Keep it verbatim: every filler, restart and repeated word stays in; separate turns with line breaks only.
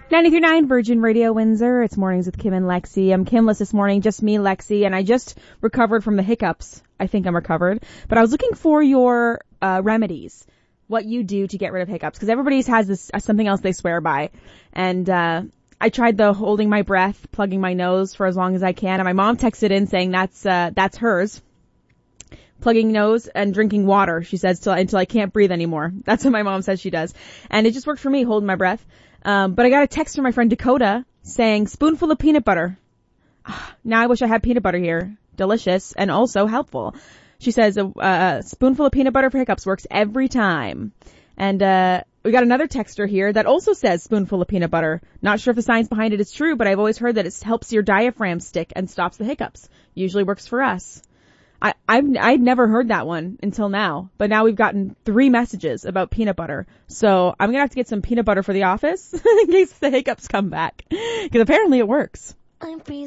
ninety-three point nine Virgin Radio Windsor. It's Mornings with Kim and Lexi. I'm Kimless this morning, just me, Lexi, and I just recovered from the hiccups. I think I'm recovered. But I was looking for your uh remedies, what you do to get rid of hiccups, because everybody has this uh, something else they swear by. And uh I tried the holding my breath, plugging my nose for as long as I can, and my mom texted in saying that's uh that's hers. Plugging nose and drinking water, she says, till, until I can't breathe anymore. That's what my mom says she does. And it just worked for me, holding my breath. Um, but I got a text from my friend Dakota saying, spoonful of peanut butter. Now I wish I had peanut butter here. Delicious and also helpful. She says a, a spoonful of peanut butter for hiccups works every time. And uh we got another texter here that also says spoonful of peanut butter. Not sure if the science behind it is true, but I've always heard that it helps your diaphragm stick and stops the hiccups. Usually works for us. I, I've, I'd never heard that one until now, but now we've gotten three messages about peanut butter. So I'm going to have to get some peanut butter for the office in case the hiccups come back, because apparently it works.